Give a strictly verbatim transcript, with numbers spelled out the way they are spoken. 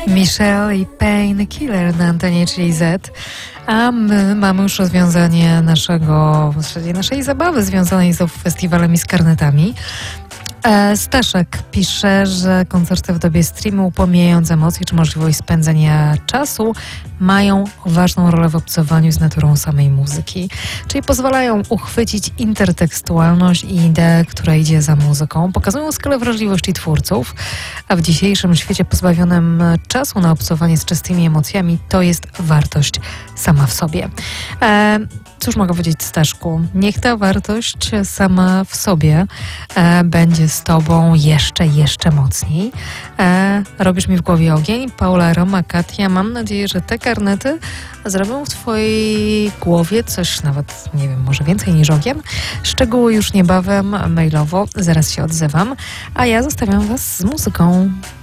Michelle i Painkiller na antenie Czyli Z, a my mamy już rozwiązanie naszego, w zasadzie naszej zabawy związanej z festiwalem i z karnetami. Staszek pisze, że koncerty w dobie streamu, pomijając emocje czy możliwość spędzenia czasu, mają ważną rolę w obcowaniu z naturą samej muzyki, czyli pozwalają uchwycić intertekstualność i ideę, która idzie za muzyką, pokazują skalę wrażliwości twórców, a w dzisiejszym świecie pozbawionym czasu na obcowanie z czystymi emocjami to jest wartość sama w sobie. E, cóż mogę powiedzieć, Staszku? Niech ta wartość sama w sobie e, będzie z tobą jeszcze, jeszcze mocniej. E, robisz mi w głowie ogień. Paula, Roma, Katia, mam nadzieję, że te karnety zrobią w twojej głowie coś nawet, nie wiem, może więcej niż ogień. Szczegóły już niebawem mailowo, zaraz się odzywam, a ja zostawiam was z muzyką.